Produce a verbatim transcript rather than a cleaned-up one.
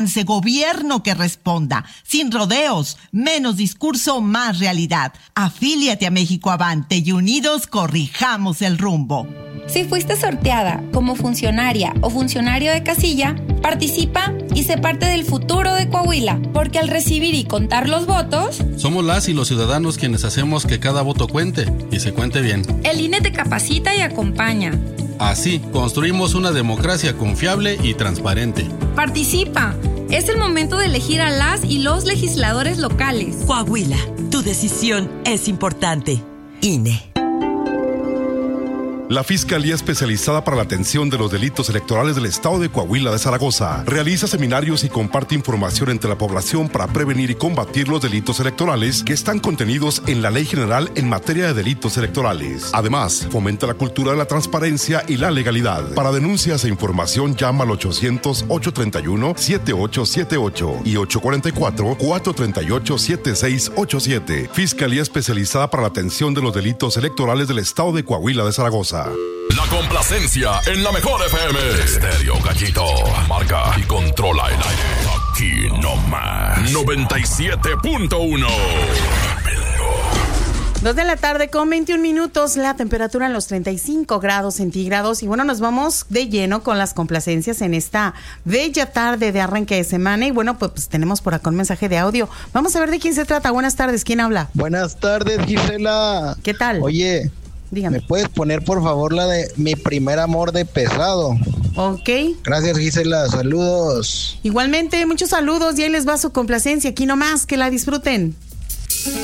Gobierno que responda, sin rodeos, menos discurso, más realidad. Afíliate a México Avante y unidos corrijamos el rumbo. Si fuiste sorteada como funcionaria o funcionario de casilla, participa y sé parte del futuro de Coahuila, porque al recibir y contar los votos, somos las y los ciudadanos quienes hacemos que cada voto cuente y se cuente bien. El I N E te capacita y acompaña. Así, construimos una democracia confiable y transparente. Participa. Es el momento de elegir a las y los legisladores locales. Coahuila, tu decisión es importante. I N E. La Fiscalía Especializada para la Atención de los Delitos Electorales del Estado de Coahuila de Zaragoza realiza seminarios y comparte información entre la población para prevenir y combatir los delitos electorales que están contenidos en la Ley General en materia de delitos electorales. Además, fomenta la cultura de la transparencia y la legalidad. Para denuncias e información, llama al ochocientos, ochocientos treinta y uno, setenta y ocho setenta y ocho y ochocientos cuarenta y cuatro, cuatrocientos treinta y ocho, setenta y seis ochenta y siete. Fiscalía Especializada para la Atención de los Delitos Electorales del Estado de Coahuila de Zaragoza. La complacencia en la mejor F M. Estéreo Gallito. Marca y controla el aire. Aquí nomás. noventa y siete punto uno. Dos de la tarde con veintiún minutos, la temperatura en los treinta y cinco grados centígrados. Y bueno, nos vamos de lleno con las complacencias en esta bella tarde de arranque de semana. Y bueno, pues, pues tenemos por acá un mensaje de audio. Vamos a ver de quién se trata. Buenas tardes, ¿quién habla? Buenas tardes, Gisela. ¿Qué tal? Oye, dígame. ¿Me puedes poner por favor la de Mi Primer Amor de Pesado? Ok. Gracias, Gisela, saludos. Igualmente, muchos saludos y ahí les va su complacencia, aquí nomás, que la disfruten.